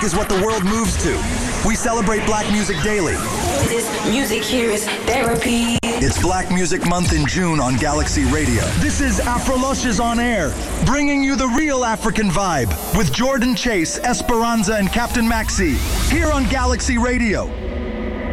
is what the world moves to. We celebrate black music daily. This music here is therapy. It's Black Music Month in June on Galaxy Radio. This is Afrolushes on Air, bringing you the real African vibe with Jordan Chase, Esperanza, and Captain Maxi here on Galaxy Radio.